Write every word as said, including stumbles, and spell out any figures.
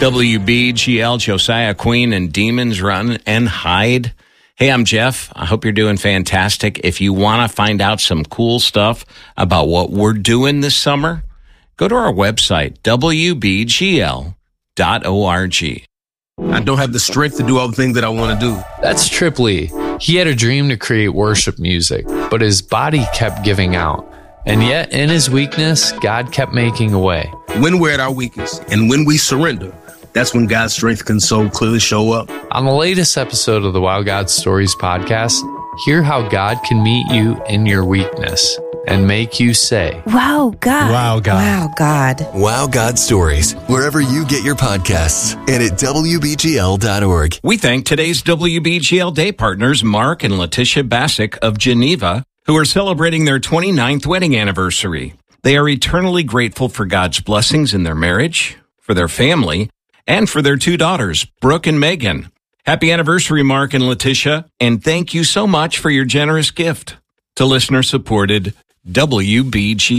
W B G L, Josiah Queen and Demons Run and Hide. Hey, I'm Jeff. I hope you're doing fantastic. If you want to find out some cool stuff about what we're doing this summer, go to our website, W B G L dot org. I don't have the strength to do all the things that I want to do. That's Trip Lee. He had a dream to create worship music, but his body kept giving out. And yet, in his weakness, God kept making a way. When we're at our weakest and when we surrender, that's when God's strength can so clearly show up. On the latest episode of the Wow God Stories podcast, hear how God can meet you in your weakness and make you say, Wow, God. Wow, God. Wow, God. Wow God Stories, wherever you get your podcasts and at W B G L dot org. We thank today's W B G L Day partners, Mark and Letitia Bassick of Geneva, who are celebrating their twenty-ninth wedding anniversary. They are eternally grateful for God's blessings in their marriage, for their family, and for their two daughters, Brooke and Megan. Happy anniversary, Mark and Letitia, and thank you so much for your generous gift to listener-supported W B G L.